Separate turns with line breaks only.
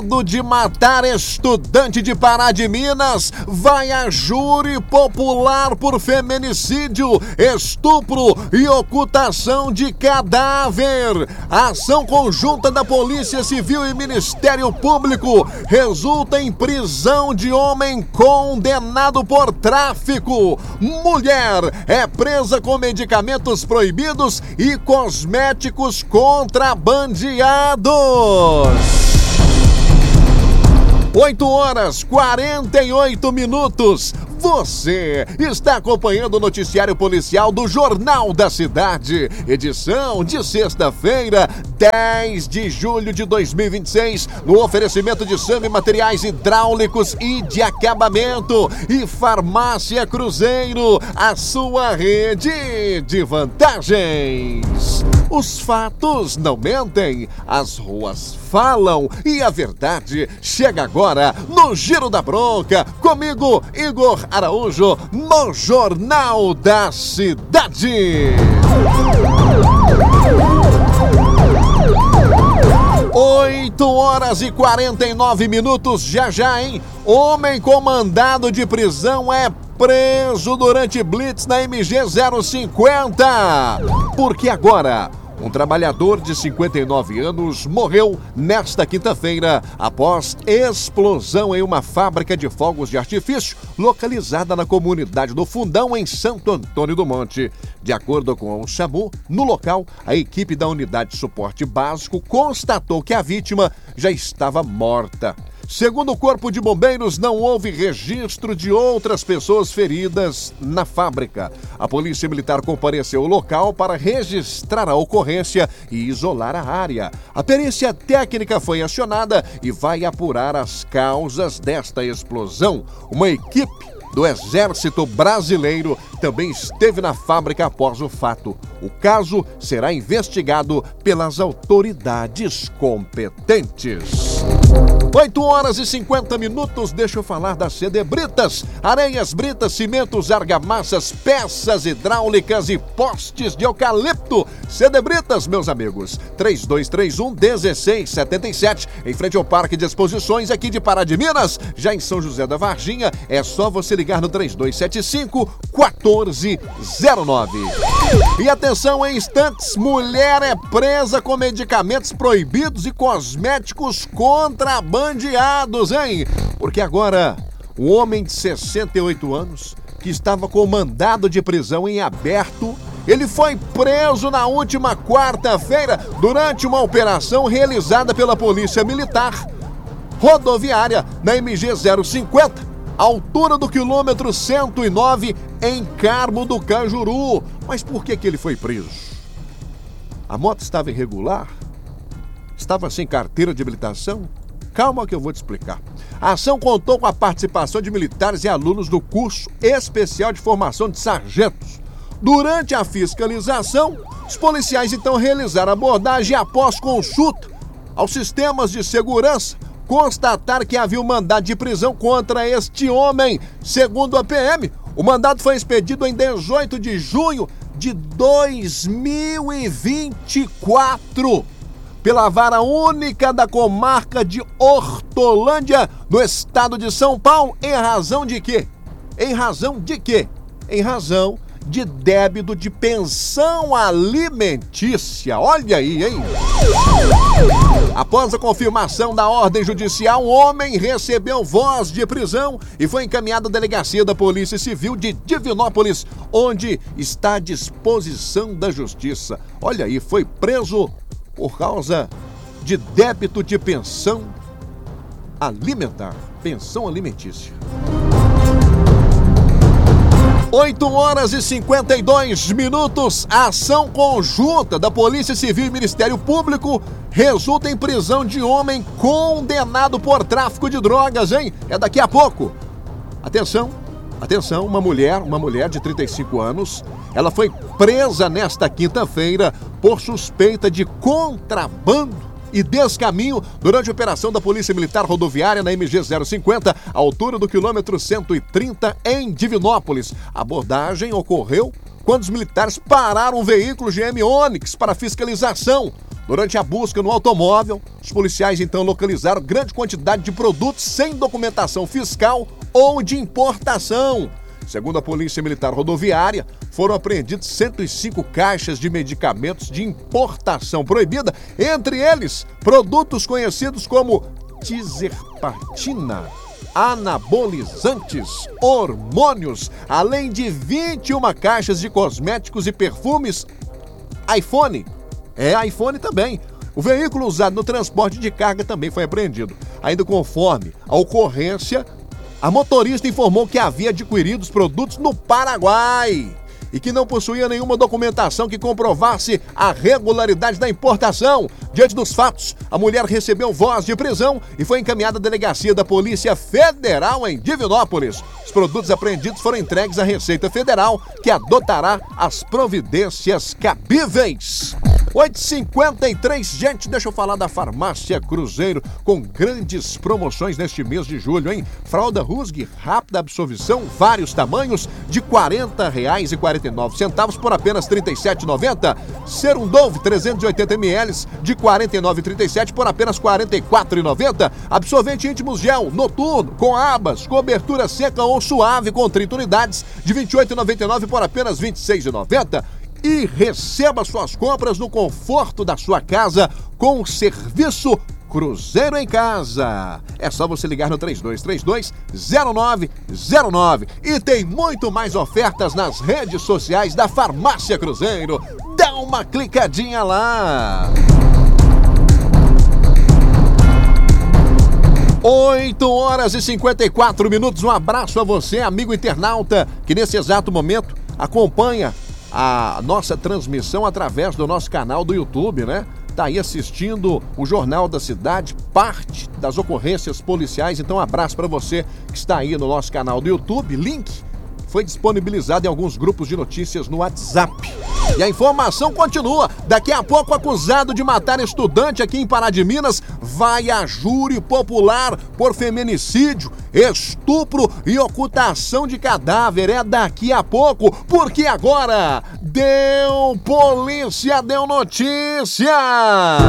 De matar estudante de Pará de Minas, vai a júri popular por feminicídio, estupro e ocultação de cadáver. A ação conjunta da Polícia Civil e Ministério Público resulta em prisão de homem condenado por tráfico. Mulher é presa com medicamentos proibidos e cosméticos contrabandeados. 8h48. Você está acompanhando o noticiário policial do Jornal da Cidade, edição de sexta-feira, 10 de julho de 2026, no oferecimento de Sami Materiais Hidráulicos e de Acabamento e Farmácia Cruzeiro, a sua rede de vantagens. Os fatos não mentem, as ruas falam e a verdade chega agora no Giro da Bronca, comigo, Igor Araújo, no Jornal da Cidade. 8h49, já, hein? Homem com mandado de prisão é preso durante blitz na MG 050. Porque agora um trabalhador de 59 anos morreu nesta quinta-feira após explosão em uma fábrica de fogos de artifício localizada na comunidade do Fundão, em Santo Antônio do Monte. De acordo com o SAMU, no local, a equipe da Unidade de Suporte Básico constatou que a vítima já estava morta. Segundo o Corpo de Bombeiros, não houve registro de outras pessoas feridas na fábrica. A Polícia Militar compareceu ao local para registrar a ocorrência e isolar a área. A perícia técnica foi acionada e vai apurar as causas desta explosão. Uma equipe do Exército Brasileiro também esteve na fábrica após o fato. O caso será investigado pelas autoridades competentes. 8h50, deixa eu falar da Cedebritas. Areias, britas, cimentos, argamassas, peças hidráulicas e postes de eucalipto. Cedebritas, meus amigos, 3231-1677, em frente ao Parque de Exposições aqui de Pará de Minas. Já em São José da Varginha, é só você ligar no 3275-1409. E atenção, em instantes, mulher é presa com medicamentos proibidos e cosméticos contrabandeados, hein? Porque agora, um homem de 68 anos, que estava com mandado de prisão em aberto, ele foi preso na última quarta-feira durante uma operação realizada pela Polícia Militar Rodoviária na MG 050, altura do quilômetro 109, em Carmo do Cajuru. Mas por que ele foi preso? A moto estava irregular? Estava sem carteira de habilitação? Calma que eu vou te explicar. A ação contou com a participação de militares e alunos do curso especial de formação de sargentos. Durante a fiscalização, os policiais então realizaram a abordagem e, após consulta aos sistemas de segurança, constataram que havia um mandado de prisão contra este homem. Segundo a PM, o mandado foi expedido em 18 de junho de 2024 pela Vara Única da Comarca de Hortolândia, no estado de São Paulo, em razão de quê? Em razão de débito de pensão alimentícia. Olha aí, hein? Após a confirmação da ordem judicial, o homem recebeu voz de prisão e foi encaminhado à delegacia da Polícia Civil de Divinópolis, onde está à disposição da Justiça. Olha aí, foi preso por causa de débito de pensão alimentar, pensão alimentícia. 8h52, a ação conjunta da Polícia Civil e Ministério Público resulta em prisão de homem condenado por tráfico de drogas, hein? É daqui a pouco. Atenção, uma mulher de 35 anos, ela foi presa nesta quinta-feira por suspeita de contrabando e descaminho durante a operação da Polícia Militar Rodoviária na MG 050, à altura do quilômetro 130, em Divinópolis. A abordagem ocorreu quando os militares pararam um veículo GM Onix para fiscalização. Durante a busca no automóvel, os policiais então localizaram grande quantidade de produtos sem documentação fiscal ou de importação. Segundo a Polícia Militar Rodoviária, foram apreendidos 105 caixas de medicamentos de importação proibida, entre eles produtos conhecidos como tizerpatina, anabolizantes, hormônios, além de 21 caixas de cosméticos e perfumes iPhone. iPhone também. O veículo usado no transporte de carga também foi apreendido. Ainda conforme a ocorrência, a motorista informou que havia adquirido os produtos no Paraguai e que não possuía nenhuma documentação que comprovasse a regularidade da importação. Diante dos fatos, a mulher recebeu voz de prisão e foi encaminhada à delegacia da Polícia Federal em Divinópolis. Os produtos apreendidos foram entregues à Receita Federal, que adotará as providências cabíveis. 8h53, gente, deixa eu falar da Farmácia Cruzeiro, com grandes promoções neste mês de julho, hein? Fralda Rusg, rápida absorção, vários tamanhos, de R$ 40,49 por apenas R$ 37,90. Serum Dove, 380 ml, de R$ 49,37 por apenas R$ 44,90. Absorvente íntimo gel, noturno, com abas, cobertura seca ou suave, com 30 unidades, de R$ 28,99 por apenas R$ 26,90. E receba suas compras no conforto da sua casa com o serviço Cruzeiro em Casa. É só você ligar no 3232-0909. E tem muito mais ofertas nas redes sociais da Farmácia Cruzeiro. Dá uma clicadinha lá. 8h54. Um abraço a você, amigo internauta, que nesse exato momento acompanha a nossa transmissão através do nosso canal do YouTube, né? Tá aí assistindo o Jornal da Cidade, parte das ocorrências policiais. Então, um abraço para você que está aí no nosso canal do YouTube. Link foi disponibilizado em alguns grupos de notícias no WhatsApp. E a informação continua. Daqui a pouco, acusado de matar estudante aqui em Pará de Minas vai a júri popular por feminicídio, estupro e ocultação de cadáver. É daqui a pouco, porque agora deu polícia, deu notícia.